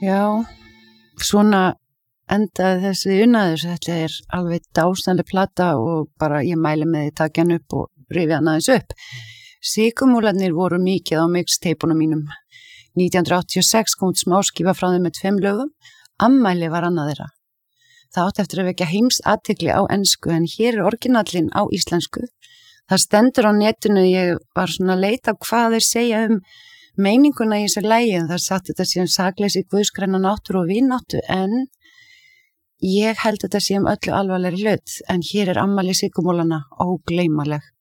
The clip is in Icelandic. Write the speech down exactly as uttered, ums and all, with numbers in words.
Já, svona endaði þessi unaður, þetta er alveg dásamleg plata og bara ég mæli með því taka hann upp og rifja hann aðeins upp. Sykurmúlarnir voru mikið á mixteipunum mínum. nítján hundruð áttatíu og sex kom út smáskífa frá þeim með tveim lögum, Ammæli var annað þeirra. Það átti eftir að vekja heimsathygli á ensku en hér er orginallinn á íslensku. Það stendur á netinu, ég var svona að leita hvað þeir segja um meininguna í þessu lagi, en það satt þetta sé um sakleysi, guðskræna náttúru og vináttu, en ég held þetta sé um öllu alvarlegri hlut, en hér er Ammæli sykurmúlanna ógleymanleg.